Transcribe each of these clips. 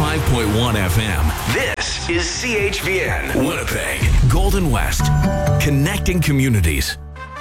95.1 FM. This is CHVN Winnipeg, Golden West, connecting communities.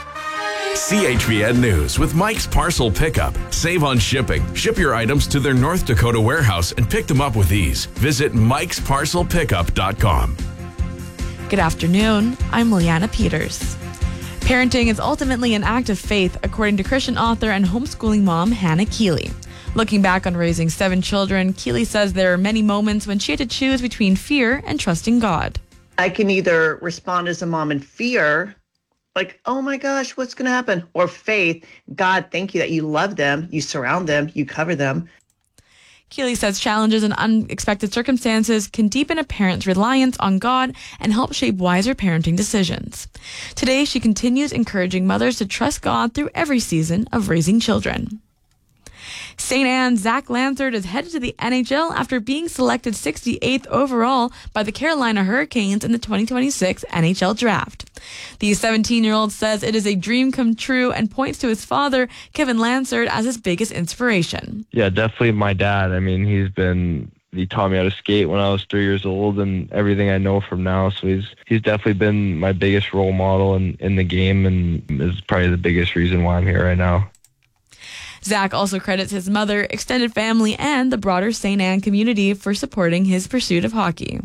CHVN News with Mike's Parcel Pickup. Save on shipping. Ship your items to their North Dakota warehouse and pick them up with ease. Visit mikesparcelpickup.com. Good afternoon. I'm Liana Peters. Parenting is ultimately an act of faith, according to Christian author and homeschooling mom Hannah Keeley. Looking back on raising 7 children, Keeley says there are many moments when she had to choose between fear and trusting God. I can either respond as a mom in fear, like, oh my gosh, what's going to happen? Or faith, God, thank you that you love them, you surround them, you cover them. Keeley says challenges and unexpected circumstances can deepen a parent's reliance on God and help shape wiser parenting decisions. Today, she continues encouraging mothers to trust God through every season of raising children. St. Anne's Zach Lansard is headed to the NHL after being selected 68th overall by the Carolina Hurricanes in the 2026 NHL Draft. The 17-year-old says it is a dream come true and points to his father, Kevin Lansard, as his biggest inspiration. Yeah, definitely my dad. I mean, he taught me how to skate when I was 3 years old and everything I know from now. So he's definitely been my biggest role model in the game and is probably the biggest reason why I'm here right now. Zach also credits his mother, extended family, and the broader St. Anne community for supporting his pursuit of hockey.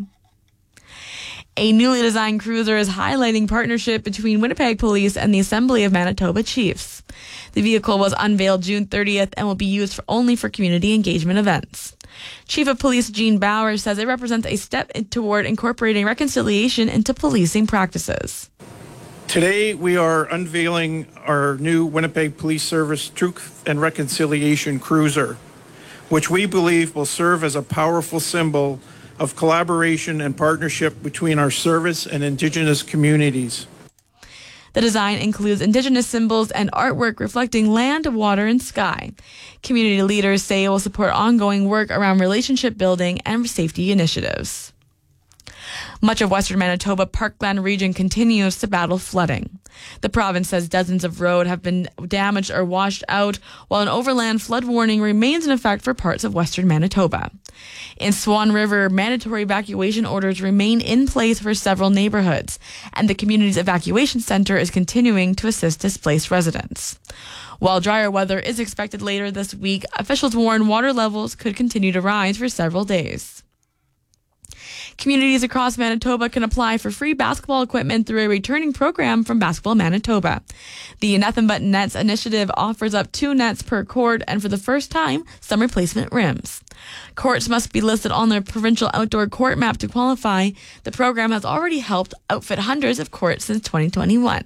A newly designed cruiser is highlighting partnership between Winnipeg Police and the Assembly of Manitoba Chiefs. The vehicle was unveiled June 30th and will be used only for community engagement events. Chief of Police Gene Bauer says it represents a step toward incorporating reconciliation into policing practices. Today, we are unveiling our new Winnipeg Police Service Truth and Reconciliation Cruiser, which we believe will serve as a powerful symbol of collaboration and partnership between our service and Indigenous communities. The design includes Indigenous symbols and artwork reflecting land, water, and sky. Community leaders say it will support ongoing work around relationship building and safety initiatives. Much of western Manitoba Parkland region continues to battle flooding. The province says dozens of roads have been damaged or washed out, while an overland flood warning remains in effect for parts of western Manitoba. In Swan River, mandatory evacuation orders remain in place for several neighborhoods, and the community's evacuation center is continuing to assist displaced residents. While drier weather is expected later this week, officials warn water levels could continue to rise for several days. Communities across Manitoba can apply for free basketball equipment through a returning program from Basketball Manitoba. The Nothing But Nets initiative offers up 2 nets per court and for the first time, some replacement rims. Courts must be listed on the provincial outdoor court map to qualify. The program has already helped outfit hundreds of courts since 2021.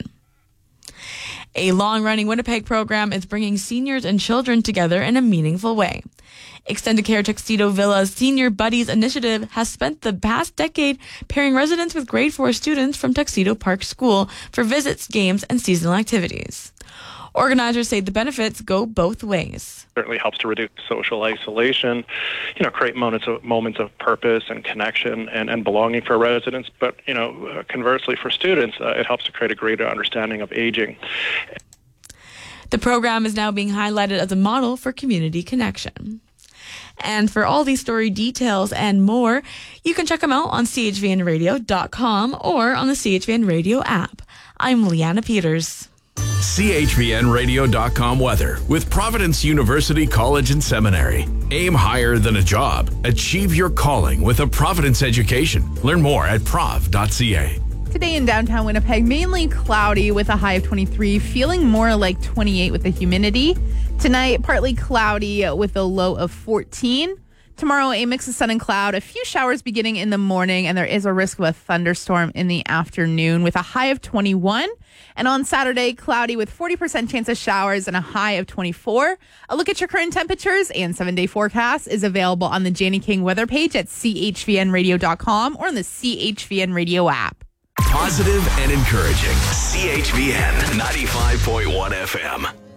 A long-running Winnipeg program is bringing seniors and children together in a meaningful way. Extended Care Tuxedo Villa's Senior Buddies initiative has spent the past decade pairing residents with grade 4 students from Tuxedo Park School for visits, games, and seasonal activities. Organizers say the benefits go both ways. Certainly helps to reduce social isolation, create moments of purpose and connection and belonging for residents. But, conversely for students, it helps to create a greater understanding of aging. The program is now being highlighted as a model for community connection. And for all these story details and more, you can check them out on chvnradio.com or on the CHVN Radio app. I'm Liana Peters. CHVNradio.com weather with Providence University College and Seminary. Aim higher than a job. Achieve your calling with a Providence education. Learn more at prov.ca. Today in downtown Winnipeg, mainly cloudy with a high of 23, feeling more like 28 with the humidity. Tonight, partly cloudy with a low of 14. Tomorrow, a mix of sun and cloud, a few showers beginning in the morning, and there is a risk of a thunderstorm in the afternoon with a high of 21. And on Saturday, cloudy with 40% chance of showers and a high of 24. A look at your current temperatures and 7-day forecast is available on the Janie King weather page at chvnradio.com or on the CHVN Radio app. Positive and encouraging. CHVN 95.1 FM.